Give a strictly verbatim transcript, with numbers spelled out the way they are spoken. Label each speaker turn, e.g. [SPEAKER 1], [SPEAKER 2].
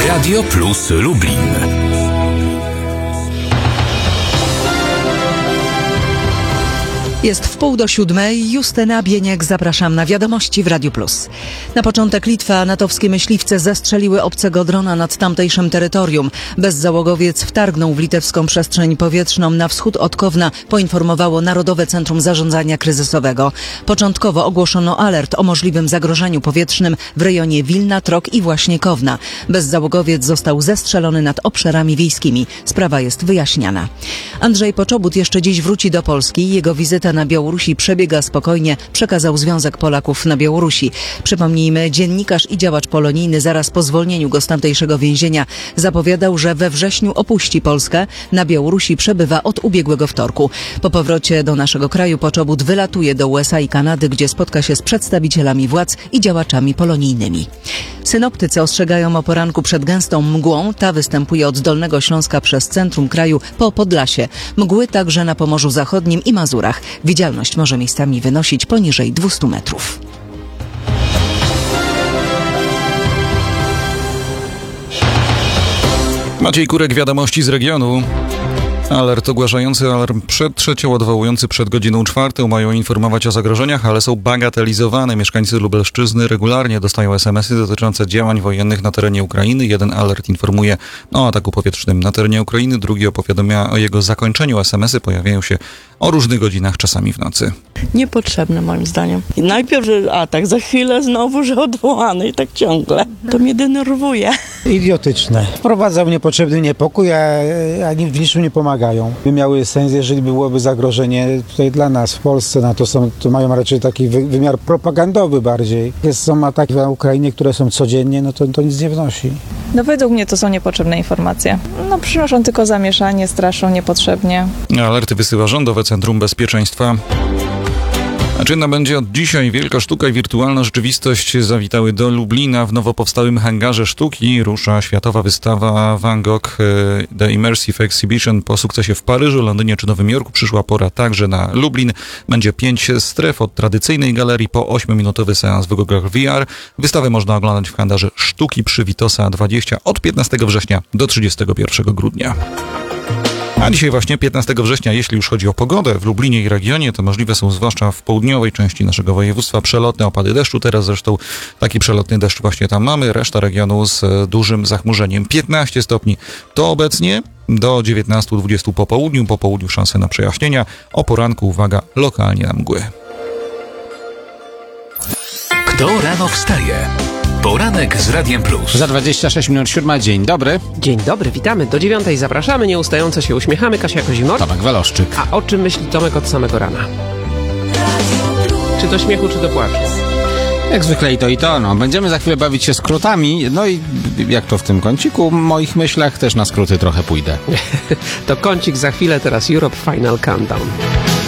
[SPEAKER 1] Radio Plus Lublin.
[SPEAKER 2] Jest w pół do siódmej. Justyna Bieniek, zapraszam na wiadomości w Radiu Plus. Na początek Litwa. Natowskie myśliwce zestrzeliły obcego drona nad tamtejszym terytorium. Bezzałogowiec wtargnął w litewską przestrzeń powietrzną na wschód od Kowna, poinformowało Narodowe Centrum Zarządzania Kryzysowego. Początkowo ogłoszono alert o możliwym zagrożeniu powietrznym w rejonie Wilna, Trok i właśnie Kowna. Bezzałogowiec został zestrzelony nad obszarami wiejskimi. Sprawa jest wyjaśniana. Andrzej Poczobut jeszcze dziś wróci do Polski. Jego wizyta na Białorusi przebiega spokojnie, przekazał Związek Polaków na Białorusi. Przypomnijmy, dziennikarz i działacz polonijny zaraz po zwolnieniu go z tamtejszego więzienia zapowiadał, że we wrześniu opuści Polskę. Na Białorusi przebywa od ubiegłego wtorku. Po powrocie do naszego kraju Poczobut wylatuje do U S A i Kanady, gdzie spotka się z przedstawicielami władz i działaczami polonijnymi. Synoptycy ostrzegają o poranku przed gęstą mgłą. Ta występuje od Dolnego Śląska przez centrum kraju po Podlasie. Mgły także na Pomorzu Zachodnim i Mazurach. Widzialność może miejscami wynosić poniżej dwieście metrów.
[SPEAKER 3] Maciej Kurek, wiadomości z regionu. Alert ogłaszający alarm przedtrzecią, odwołujący przed godziną czwartą mają informować o zagrożeniach, ale są bagatelizowane. Mieszkańcy Lubelszczyzny regularnie dostają es em esy dotyczące działań wojennych na terenie Ukrainy. Jeden alert informuje o ataku powietrznym na terenie Ukrainy, drugi opowiadamia o jego zakończeniu. es em esy pojawiają się o różnych godzinach, czasami w nocy.
[SPEAKER 4] Niepotrzebne moim zdaniem. I najpierw, że atak, za chwilę znowu, że odwołany i tak ciągle. To mnie denerwuje.
[SPEAKER 5] Idiotyczne. Wprowadzał niepotrzebny niepokój, a, a w niczym nie pomagają. By miały sens, jeżeli byłoby zagrożenie tutaj dla nas w Polsce. Na to, są, to mają raczej taki wy, wymiar propagandowy bardziej. Jest, są ataki na Ukrainie, które są codziennie, no to, to nic nie wnosi.
[SPEAKER 6] No według mnie to są niepotrzebne informacje. No przynoszą tylko zamieszanie, straszą niepotrzebnie.
[SPEAKER 3] Alerty wysyła Rządowe Centrum Bezpieczeństwa. A czynna będzie od dzisiaj. Wielka sztuka i wirtualna rzeczywistość zawitały do Lublina. W nowo powstałym hangarze sztuki rusza światowa wystawa Van Gogh The Immersive Exhibition. Po sukcesie w Paryżu, Londynie czy Nowym Jorku przyszła pora także na Lublin. Będzie pięć stref, od tradycyjnej galerii po ośmiominutowy seans w goglach V R. Wystawę można oglądać w hangarze sztuki przy Witosa dwadzieścia od piętnastego września do trzydziestego pierwszego grudnia. A dzisiaj właśnie piętnastego września, jeśli już chodzi o pogodę w Lublinie i regionie, to możliwe są zwłaszcza w południowej części naszego województwa przelotne opady deszczu. Teraz zresztą taki przelotny deszcz właśnie tam mamy. Reszta regionu z dużym zachmurzeniem. piętnaście stopni to obecnie, do dziewiętnaście dwadzieścia po południu. Po południu szanse na przejaśnienia. O poranku, uwaga, lokalnie na mgły.
[SPEAKER 1] Kto rano wstaje? Poranek z Radiem Plus.
[SPEAKER 7] Za dwadzieścia sześć minut siódma. Dzień dobry.
[SPEAKER 8] Dzień dobry, witamy. Do dziewiątej zapraszamy, nieustająco się uśmiechamy. Kasia Kozimor.
[SPEAKER 7] Tomek Waloszczyk.
[SPEAKER 8] A o czym myśli Tomek od samego rana? Czy do śmiechu, czy do płaczu?
[SPEAKER 7] Jak zwykle i to i to, no. Będziemy za chwilę bawić się skrótami, no i jak to w tym kąciku, w moich myślach też na skróty trochę pójdę.
[SPEAKER 8] To kącik za chwilę, teraz Europe Final Countdown.